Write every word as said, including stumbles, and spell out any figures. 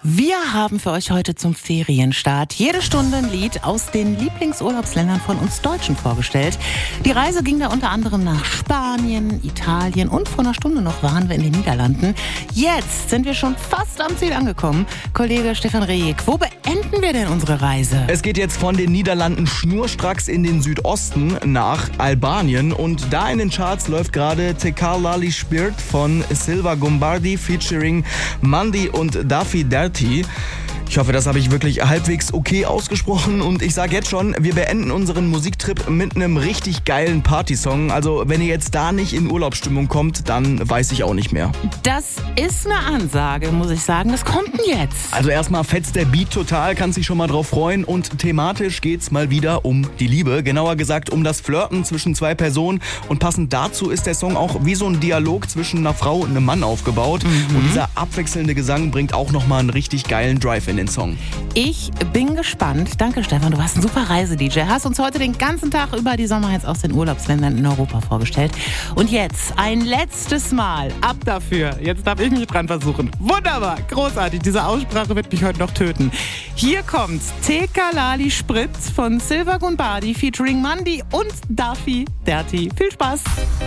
Wir haben für euch heute zum Ferienstart jede Stunde ein Lied aus den Lieblingsurlaubsländern von uns Deutschen vorgestellt. Die Reise ging da unter anderem nach Spanien, Italien und vor einer Stunde noch waren wir in den Niederlanden. Jetzt sind wir schon fast am Ziel angekommen. Kollege Stefan Rehek, wo beenden wir denn unsere Reise? Es geht jetzt von den Niederlanden schnurstracks in den Südosten nach Albanien und da in den Charts läuft gerade Tekar Lali Spirit von Silva Gombardi featuring Mandy und Daffy Derty. Ich hoffe, das habe ich wirklich halbwegs okay ausgesprochen und ich sage jetzt schon, wir beenden unseren Musiktrip mit einem richtig geilen Partysong. Also wenn ihr jetzt da nicht in Urlaubsstimmung kommt, dann weiß ich auch nicht mehr. Das ist eine Ansage, muss ich sagen. Was kommt denn jetzt? Also erstmal fetzt der Beat total, kannst dich schon mal drauf freuen und thematisch geht's mal wieder um die Liebe. Genauer gesagt um das Flirten zwischen zwei Personen und passend dazu ist der Song auch wie so ein Dialog zwischen einer Frau und einem Mann aufgebaut. Mhm. Und dieser abwechselnde Gesang bringt auch nochmal einen richtig geilen Drive in den Song. Ich bin gespannt. Danke, Stefan. Du warst ein super Reise-D J. Hast uns heute den ganzen Tag über die Sommerhits aus den Urlaubsländern in Europa vorgestellt. Und jetzt ein letztes Mal. Ab dafür. Jetzt darf ich mich dran versuchen. Wunderbar. Großartig. Diese Aussprache wird mich heute noch töten. Hier kommt Tekar Lali Spritz von Silva Gombardi featuring Mandy und Daffy Derty. Viel Spaß.